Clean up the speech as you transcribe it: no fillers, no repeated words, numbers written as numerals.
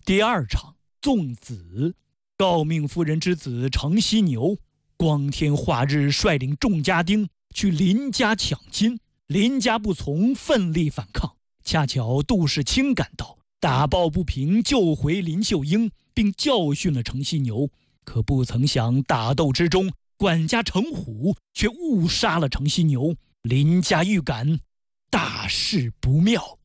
第二场，粽子。诰命夫人之子程犀牛，光天化日率领众家丁去林家抢亲，林家不从，奋力反抗。恰巧杜世清赶到，打抱不平，救回林秀英，并教训了程犀牛。可不曾想，打斗之中，管家程虎却误杀了程犀牛。林家预感大事不妙。